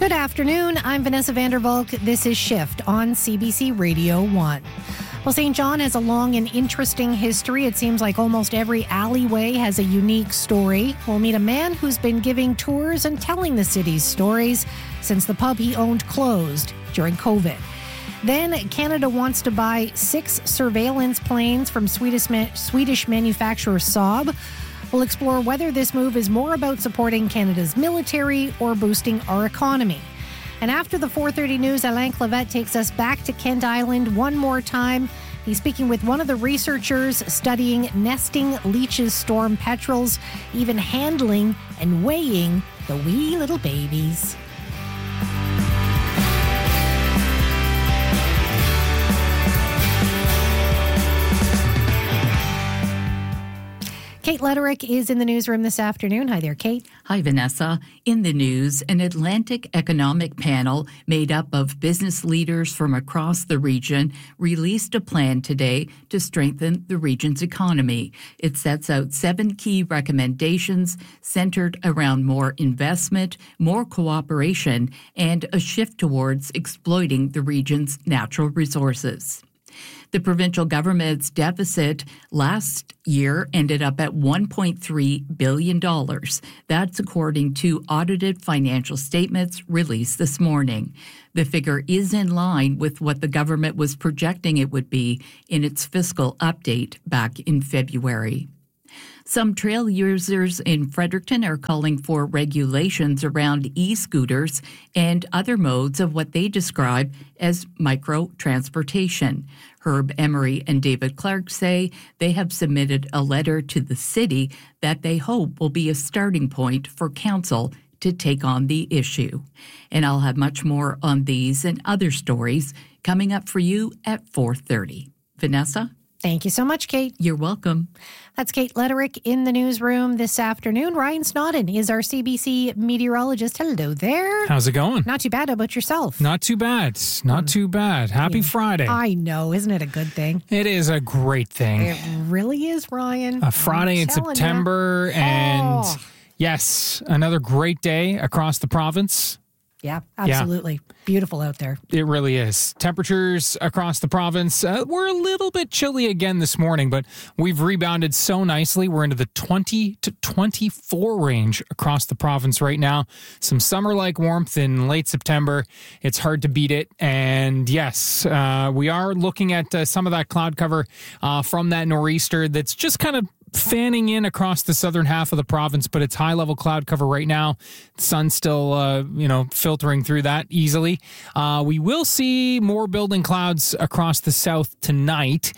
Good afternoon. I'm Vanessa Vandervalk. This is Shift on CBC Radio 1. Well, St. John has a long and interesting history. It seems like almost every alleyway has a unique story. We'll meet a man who's been giving tours and telling the city's stories since the pub he owned closed during COVID. Then Canada wants to buy 6 surveillance planes from Swedish manufacturer Saab. We'll explore whether this move is more about supporting Canada's military or boosting our economy. And after the 4:30 news, Alain Clavette takes us back to Kent Island one more time. He's speaking with one of the researchers studying nesting leeches, storm petrels, even handling and weighing the wee little babies. Kate Lederick is in the newsroom this afternoon. Hi there, Kate. Hi, Vanessa. In the news, an Atlantic economic panel made up of business leaders from across the region released a plan today to strengthen the region's economy. It sets out 7 key recommendations centered around more investment, more cooperation, and a shift towards exploiting the region's natural resources. The provincial government's deficit last year ended up at $1.3 billion. That's according to audited financial statements released this morning. The figure is in line with what the government was projecting it would be in its fiscal update back in February. Some trail users in Fredericton are calling for regulations around e-scooters and other modes of what they describe as micro-transportation. Herb Emery and David Clark say they have submitted a letter to the city that they hope will be a starting point for council to take on the issue. And I'll have much more on these and other stories coming up for you at 4:30. Vanessa? Thank you so much, Kate. You're welcome. That's Kate Lederick in the newsroom this afternoon. Ryan Snodden is our CBC meteorologist. Hello there. How's it going? Not too bad. How about yourself? Not too bad. Not too bad. Happy Friday. I know. Isn't it a good thing? It is a great thing. It really is, Ryan. A Friday in September. And yes, another great day across the province. Yeah, absolutely. Yeah. Beautiful out there. It really is. Temperatures across the province were a little bit chilly again this morning, but we've rebounded so nicely. We're into the 20 to 24 range across the province right now. Some summer-like warmth in late September. It's hard to beat it. And yes, we are looking at some of that cloud cover from that nor'easter that's just kind of fanning in across the southern half of the province, but it's high-level cloud cover right now. The sun's still, filtering through that easily. We will see more building clouds across the south tonight.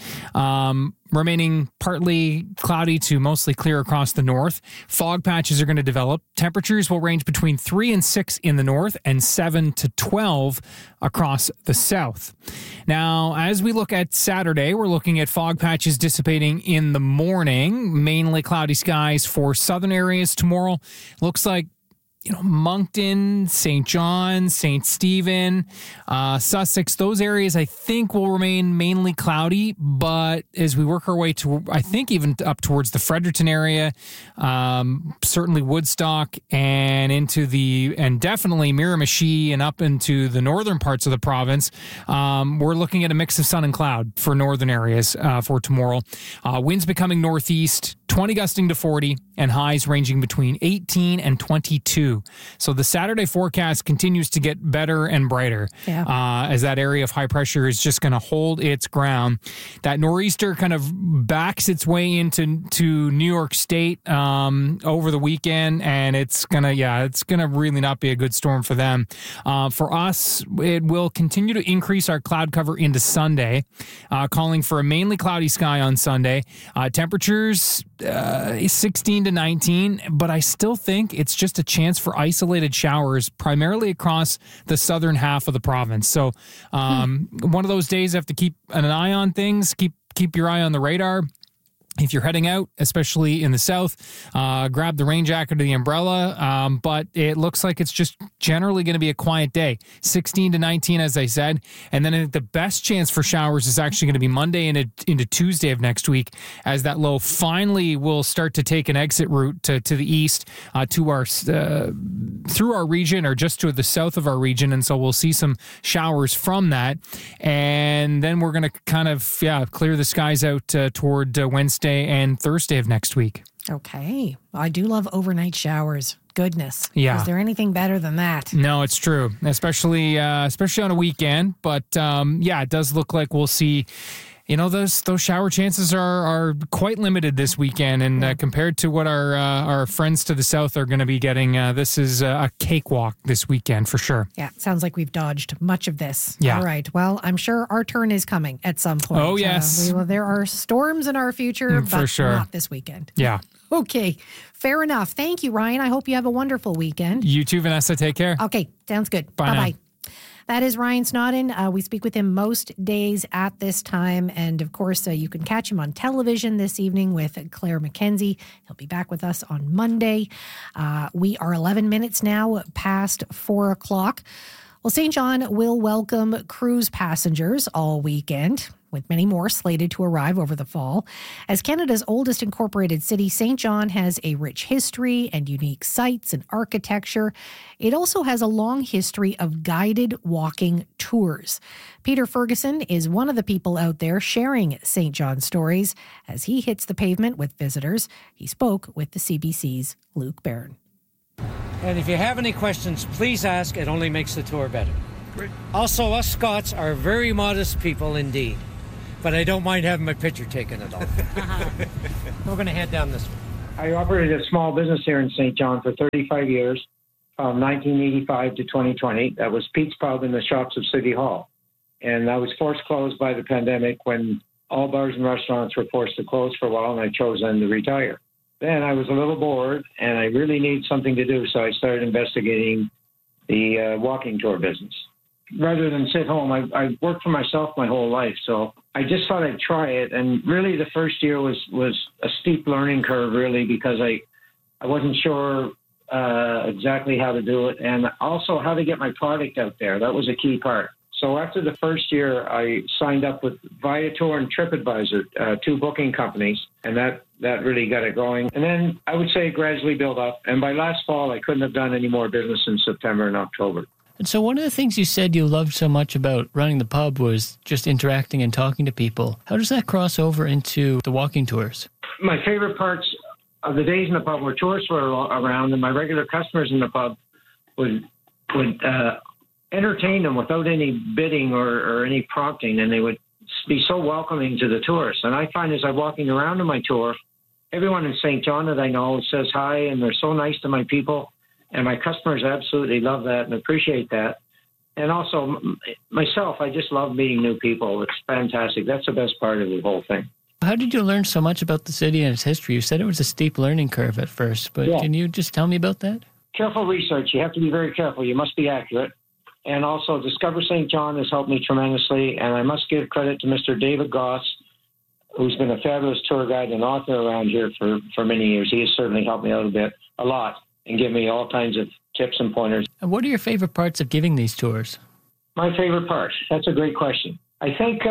Remaining partly cloudy to mostly clear across the north. Fog patches are going to develop. Temperatures will range between 3 and 6 in the north and 7 to 12 across the south. Now, as we look at Saturday, we're looking at fog patches dissipating in the morning. Mainly cloudy skies for southern areas tomorrow. Looks like Moncton, St. John, St. Stephen, Sussex, those areas I think will remain mainly cloudy, but as we work our way to, I think even up towards the Fredericton area, certainly Woodstock and definitely Miramichi and up into the northern parts of the province, we're looking at a mix of sun and cloud for northern areas for tomorrow. Winds becoming northeast, 20 gusting to 40, and highs ranging between 18 and 22. So the Saturday forecast continues to get better and brighter as that area of high pressure is just going to hold its ground. That nor'easter kind of backs its way into New York State over the weekend, and it's gonna really not be a good storm for them. For us, it will continue to increase our cloud cover into Sunday, calling for a mainly cloudy sky on Sunday. Temperatures 16 to 19, but I still think it's just a chance for isolated showers, primarily across the southern half of the province. So one of those days you have to keep an eye on things, keep your eye on the radar. If you're heading out, especially in the south, grab the rain jacket or the umbrella. But it looks like it's just generally going to be a quiet day. 16 to 19, as I said. And then I think the best chance for showers is actually going to be Monday into Tuesday of next week, as that low finally will start to take an exit route to the east, to our through our region, or just to the south of our region. And so we'll see some showers from that. And then we're going to kind of, clear the skies out toward Wednesday and Thursday of next week. Okay. I do love overnight showers. Goodness. Yeah. Is there anything better than that? No, it's true, especially on a weekend. But it does look like we'll see. Those shower chances are quite limited this weekend, and compared to what our friends to the south are going to be getting, this is a cakewalk this weekend for sure. Yeah, sounds like we've dodged much of this. Yeah. All right. Well, I'm sure our turn is coming at some point. Oh, yes. There are storms in our future, but for sure. not this weekend. Yeah. Okay. Fair enough. Thank you, Ryan. I hope you have a wonderful weekend. You too, Vanessa. Take care. Okay. Sounds good. Bye Bye-bye. now. That is Ryan Snodden. We speak with him most days at this time. And of course, you can catch him on television this evening with Claire McKenzie. He'll be back with us on Monday. We are 11 minutes now past 4 o'clock. Well, St. John will welcome cruise passengers all weekend, with many more slated to arrive over the fall. As Canada's oldest incorporated city, St. John has a rich history and unique sites and architecture. It also has a long history of guided walking tours. Peter Ferguson is one of the people out there sharing St. John stories as he hits the pavement with visitors. He spoke with the CBC's Luke Barron. And if you have any questions, please ask. It only makes the tour better. Great. Also, us Scots are very modest people indeed. But I don't mind having my picture taken at all. We're going to head down this way. I operated a small business here in St. John for 35 years, from 1985 to 2020. That was Pete's Pub in the shops of City Hall. And I was forced closed by the pandemic when all bars and restaurants were forced to close for a while, and I chose then to retire. Then I was a little bored, and I really needed something to do, so I started investigating the walking tour business. Rather than sit home, I worked for myself my whole life, so I just thought I'd try it. And really the first year was a steep learning curve, really, because I wasn't sure exactly how to do it, and also how to get my product out there. That was a key part. So after the first year, I signed up with Viator and TripAdvisor, two booking companies, and that really got it going. And then I would say gradually build up. And by last fall, I couldn't have done any more business in September and October. And so one of the things you said you loved so much about running the pub was just interacting and talking to people. How does that cross over into the walking tours? My favorite parts of the days in the pub were tourists were around, and my regular customers in the pub would entertain them without any bidding or any prompting, and they would be so welcoming to the tourists. And I find as I'm walking around on my tour, everyone in St. John that I know says hi, and they're so nice to my people. And my customers absolutely love that and appreciate that. And also myself, I just love meeting new people. It's fantastic. That's the best part of the whole thing. How did you learn so much about the city and its history? You said it was a steep learning curve at first, but Can you just tell me about that? Careful research. You have to be very careful. You must be accurate. And also Discover St. John has helped me tremendously. And I must give credit to Mr. David Goss, who's been a fabulous tour guide and author around here for many years. He has certainly helped me out a lot. And give me all kinds of tips and pointers. And what are your favorite parts of giving these tours? My favorite part? That's a great question. I think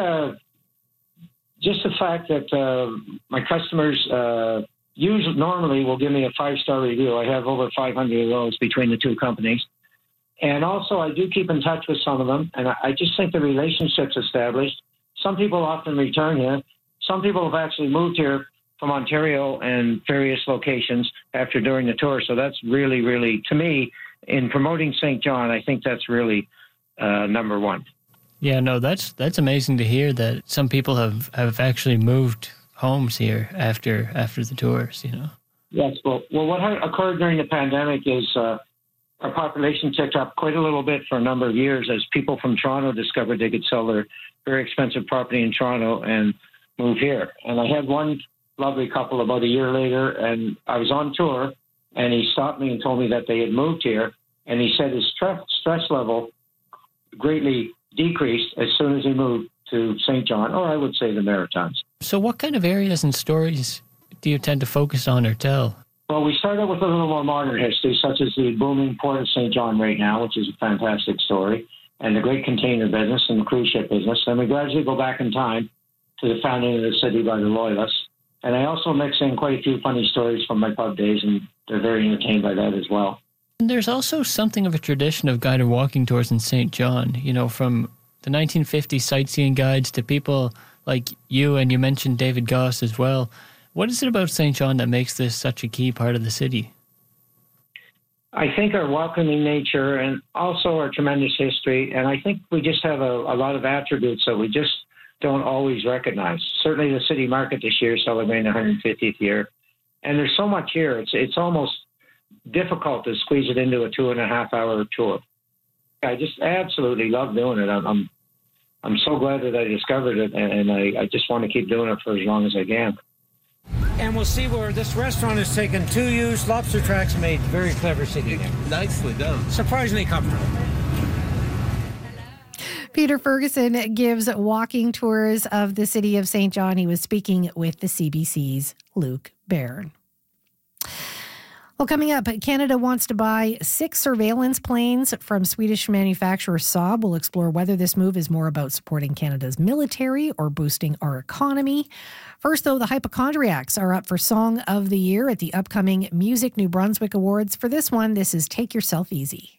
just the fact that my customers normally will give me a 5-star review. I have over 500 of those between the two companies. And also I do keep in touch with some of them. And I just think the relationship's established. Some people often return here. Some people have actually moved here from Ontario and various locations during the tour. So that's really, really, to me, in promoting St. John, I think that's really number one. Yeah, no, that's amazing to hear that some people have actually moved homes here after the tours, you know. Yes, well, what occurred during the pandemic is our population ticked up quite a little bit for a number of years as people from Toronto discovered they could sell their very expensive property in Toronto and move here. And I had one lovely couple about a year later, and I was on tour, and he stopped me and told me that they had moved here, and he said his stress level greatly decreased as soon as he moved to St. John, or I would say the Maritimes. So what kind of areas and stories do you tend to focus on or tell? Well, we started with a little more modern history, such as the booming port of St. John right now, which is a fantastic story, and the great container business and the cruise ship business. Then we gradually go back in time to the founding of the city by the Loyalists. And I also mix in quite a few funny stories from my pub days, and they're very entertained by that as well. And there's also something of a tradition of guided walking tours in St. John, from the 1950s sightseeing guides to people like you, and you mentioned David Goss as well. What is it about St. John that makes this such a key part of the city? I think our welcoming nature and also our tremendous history, and I think we just have a lot of attributes that we just don't always recognize. Certainly the city market this year is celebrating the 150th year, and there's so much here. It's almost difficult to squeeze it into a 2.5-hour tour. I just absolutely love doing it. I'm so glad that I discovered it, and I just want to keep doing it for as long as I can. And we'll see where this restaurant has taken 2 used lobster tracks made. Very clever sitting there. Nicely done. Surprisingly comfortable. Peter Ferguson gives walking tours of the city of St. John. He was speaking with the CBC's Luke Baird. Well, coming up, Canada wants to buy 6 surveillance planes from Swedish manufacturer Saab. We'll explore whether this move is more about supporting Canada's military or boosting our economy. First, though, the Hypochondriacs are up for Song of the Year at the upcoming Music New Brunswick Awards. For this one, this is Take Yourself Easy.